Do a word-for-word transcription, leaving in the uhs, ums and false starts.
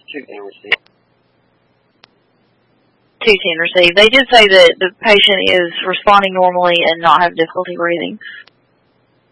Two ten received. two ten received. They did say that the patient is responding normally and not have difficulty breathing.